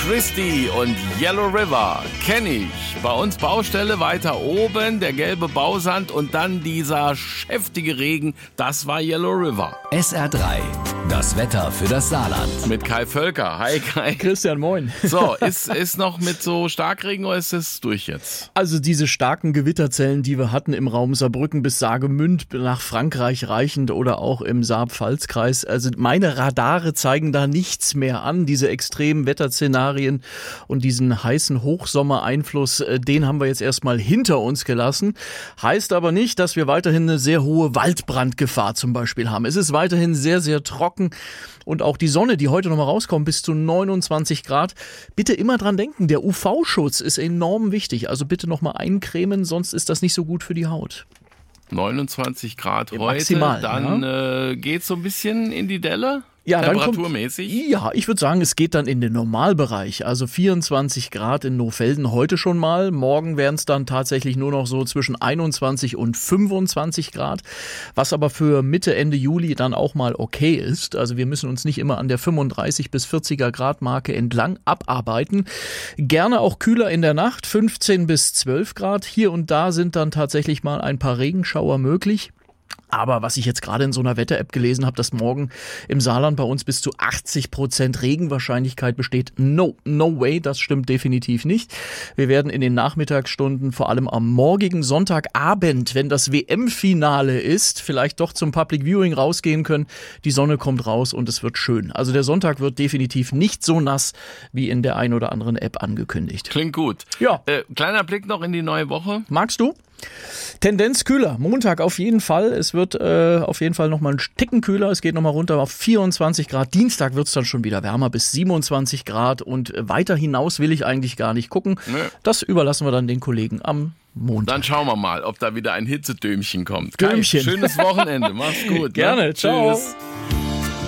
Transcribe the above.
Christie und Yellow River kenne ich. Bei uns Baustelle weiter oben, der gelbe Bausand und dann dieser heftige Regen, das war Yellow River. SR3, das Wetter für das Saarland. Mit Kai Völker. Hi Kai. Christian, moin. So, ist noch mit so Starkregen oder ist es durch jetzt? Also diese starken Gewitterzellen, die wir hatten im Raum Saarbrücken bis Saargemünd nach Frankreich reichend oder auch im Saar-Pfalz-Kreis, also meine Radare zeigen da nichts mehr an. Diese extremen Wetterszenarien und diesen heißen Hochsommereinfluss, den haben wir jetzt erstmal hinter uns gelassen. Heißt aber nicht, dass wir weiterhin eine sehr hohe Waldbrandgefahr zum Beispiel haben. Es ist weiterhin sehr, sehr trocken und auch die Sonne, die heute nochmal rauskommt, bis zu 29 Grad. Bitte immer dran denken, der UV-Schutz ist enorm wichtig. Also bitte nochmal eincremen, sonst ist das nicht so gut für die Haut. 29 Grad heute, maximal, dann geht's so ein bisschen in die Delle? Ja, temperaturmäßig? Ja, ich würde sagen, es geht dann in den Normalbereich. Also 24 Grad in Nohfelden heute schon mal. Morgen wären es dann tatsächlich nur noch so zwischen 21 und 25 Grad. Was aber für Mitte, Ende Juli dann auch mal okay ist. Also wir müssen uns nicht immer an der 35 bis 40er Grad Marke entlang abarbeiten. Gerne auch kühler in der Nacht, 15 bis 12 Grad. Hier und da sind dann tatsächlich mal ein paar Regenschauer möglich. Aber was ich jetzt gerade in so einer Wetter-App gelesen habe, dass morgen im Saarland bei uns bis zu 80% Regenwahrscheinlichkeit besteht. No way, das stimmt definitiv nicht. Wir werden in den Nachmittagsstunden, vor allem am morgigen Sonntagabend, wenn das WM-Finale ist, vielleicht doch zum Public Viewing rausgehen können. Die Sonne kommt raus und es wird schön. Also der Sonntag wird definitiv nicht so nass, wie in der ein oder anderen App angekündigt. Klingt gut. Ja. Kleiner Blick noch in die neue Woche. Magst du? Tendenz kühler. Montag auf jeden Fall. Es wird auf jeden Fall nochmal ein Ticken kühler. Es geht nochmal runter auf 24 Grad. Dienstag wird es dann schon wieder wärmer bis 27 Grad. Und weiter hinaus will ich eigentlich gar nicht gucken. Nö. Das überlassen wir dann den Kollegen am Montag. Dann schauen wir mal, ob da wieder ein Hitzedömchen kommt. Dömchen. Kai, schönes Wochenende. Mach's gut. Gerne. Ne? Ciao. Tschüss.